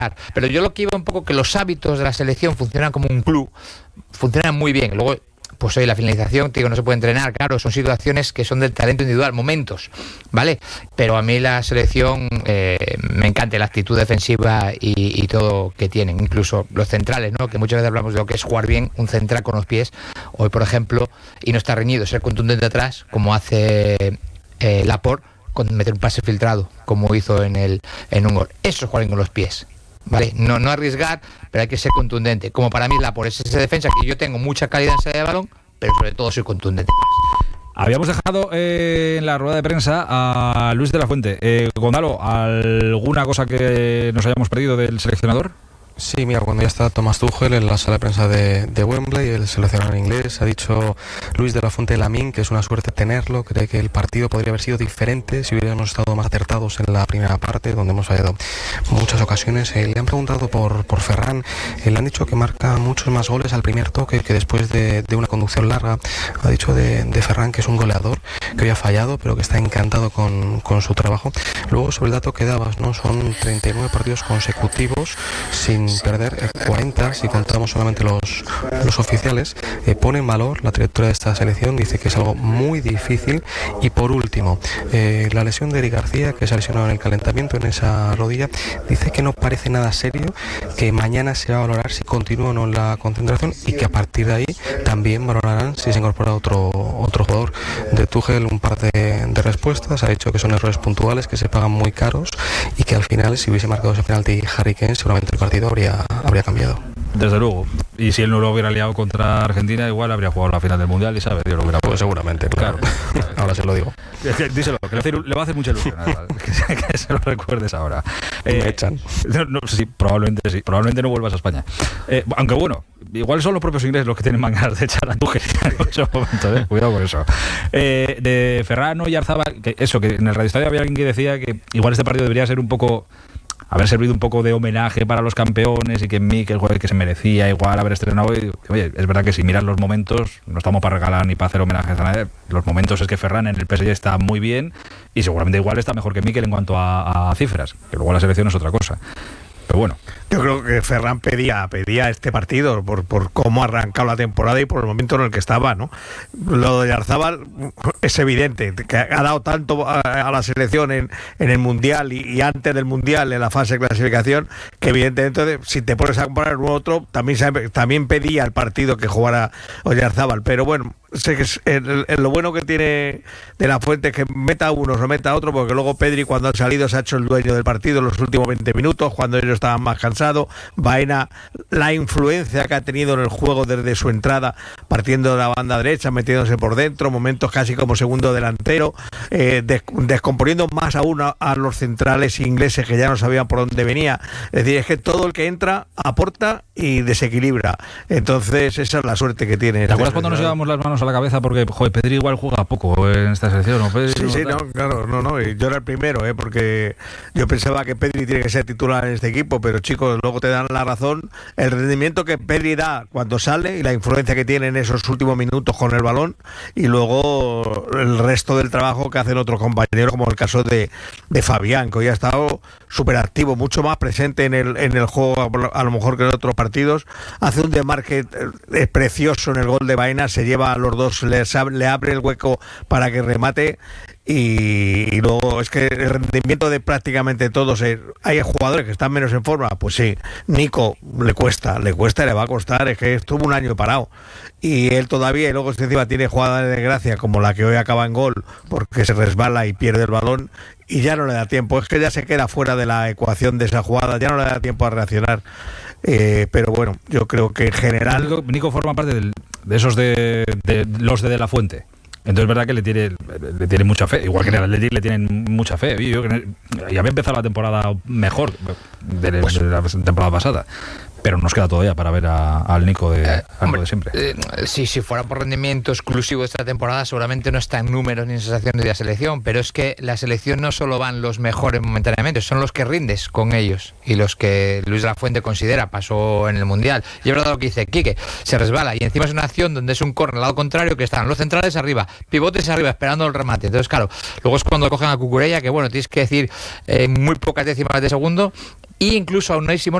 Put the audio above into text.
Pero yo lo que iba un poco que los hábitos de la selección funcionan como un club, funcionan muy bien. Luego, pues hoy la finalización, digo, no se puede entrenar, claro, son situaciones que son del talento individual, momentos, ¿vale? Pero a mí la selección me encanta la actitud defensiva y todo que tienen, incluso los centrales, ¿no? Que muchas veces hablamos de lo que es jugar bien un central con los pies. Hoy, por ejemplo, y no está reñido, ser contundente atrás, como hace Laporte, con meter un pase filtrado, como hizo en un gol. Eso es jugar bien con los pies. Vale, no arriesgar, pero hay que ser contundente. Como para mí por esa defensa, que yo tengo mucha calidad en salida de balón, pero sobre todo soy contundente. Habíamos dejado en la rueda de prensa a Luis de la Fuente. Gonzalo, ¿alguna cosa que nos hayamos perdido del seleccionador? Sí, mira, cuando ya está Thomas Tuchel en la sala de prensa de Wembley, el seleccionador inglés, ha dicho Luis de la Fuente Lamín que es una suerte tenerlo, cree que el partido podría haber sido diferente si hubiéramos estado más acertados en la primera parte, donde hemos fallado muchas ocasiones. Le han preguntado por Ferran, le han dicho que marca muchos más goles al primer toque que después de una conducción larga. Ha dicho de Ferran que es un goleador, que hoy ha fallado, pero que está encantado con su trabajo. Luego, sobre el dato que dabas, ¿no? Son 39 partidos consecutivos sin perder, 40 si contamos solamente los oficiales. Pone en valor la trayectoria de esta selección, dice que es algo muy difícil. Y por último, la lesión de Eric García, que se ha lesionado en el calentamiento en esa rodilla, dice que no parece nada serio, que mañana se va a valorar si continúa o no en la concentración y que a partir de ahí también valorarán si se incorpora otro jugador. De Tuchel un par de respuestas, ha dicho que son errores puntuales que se pagan muy caros y que al final, si hubiese marcado ese penalti Harry Kane, seguramente el partido habría cambiado. Desde luego. Y si él no lo hubiera liado contra Argentina, igual habría jugado la final del Mundial y sabe, Dios lo hubiera pues seguramente, claro. Ahora se lo digo. Díselo, que le va a hacer mucha ilusión. Que se lo recuerdes ahora. Me echan. Sí, probablemente no vuelvas a España. Aunque bueno, igual son los propios ingleses los que tienen más ganas de echar a Tuchel en muchos momentos, cuidado con eso. De Ferran y Oyarzabal, que en el Radio Estadio había alguien que decía que igual este partido debería ser haber servido un poco de homenaje para los campeones y que Mikel, que se merecía igual haber estrenado. Y, oye, es verdad que si miras los momentos, no estamos para regalar ni para hacer homenajes a nadie. Los momentos es que Ferran en el PSG está muy bien y seguramente igual está mejor que Mikel en cuanto a cifras, que luego la selección es otra cosa. Pero bueno. Yo creo que Ferran pedía este partido por cómo ha arrancado la temporada y por el momento en el que estaba, ¿no? Lo de Oyarzabal es evidente, que ha dado tanto a la selección en el Mundial y antes del Mundial, en la fase de clasificación, que evidentemente si te pones a comparar uno a otro, también pedía el partido que jugara Oyarzabal. Pero bueno, sé que lo bueno que tiene de la Fuente es que meta a uno o meta a otro, porque luego Pedri, cuando ha salido, se ha hecho el dueño del partido en los últimos 20 minutos, cuando ellos estaban más cansados. Baena, la influencia que ha tenido en el juego desde su entrada, partiendo de la banda derecha, metiéndose por dentro, momentos casi como segundo delantero, descomponiendo más aún a los centrales ingleses que ya no sabían por dónde venía. Es decir, es que todo el que entra aporta y desequilibra. Entonces esa es la suerte que tiene. ¿Te acuerdas cuando nos llevamos las manos a la cabeza? Porque, joder, Pedri igual juega poco en esta selección, ¿no? Pedri, sí, claro, y yo era el primero, porque yo pensaba que Pedri tiene que ser titular en este equipo, pero chicos, luego te dan la razón. El rendimiento que Pedri da cuando sale y la influencia que tiene en esos últimos minutos con el balón, y luego el resto del trabajo que hacen otros compañeros, como el caso de Fabián, que hoy ha estado súper activo, mucho más presente en el juego a lo mejor que en otros partidos. Hace un desmarque precioso en el gol de Baena, se lleva a los dos, le abre el hueco para que remate. Y luego es que el rendimiento de prácticamente todos, hay jugadores que están menos en forma, pues sí. Nico le cuesta y le va a costar, es que estuvo un año parado y él todavía, y luego encima tiene jugadas de gracia como la que hoy acaba en gol porque se resbala y pierde el balón y ya no le da tiempo, es que ya se queda fuera de la ecuación de esa jugada, ya no le da tiempo a reaccionar. Pero bueno, yo creo que en general Nico forma parte de esos de los de La Fuente. Entonces es verdad que le tiene mucha fe, igual que en el Athletic le tienen mucha fe. Y había empezado la temporada mejor de la temporada pasada, pero nos queda todavía para ver al Nico de siempre. Sí, si fuera por rendimiento exclusivo de esta temporada, seguramente no está en números ni en sensaciones de la selección, pero es que la selección no solo van los mejores momentáneamente, son los que rindes con ellos y los que Luis de la Fuente considera pasó en el Mundial. Y es verdad lo que dice Quique, se resbala y encima es una acción donde es un córner al lado contrario, que están los centrales arriba, pivotes arriba esperando el remate. Entonces claro, luego es cuando cogen a Cucurella, que bueno, tienes que decir muy pocas décimas de segundo, e incluso a Unai Simón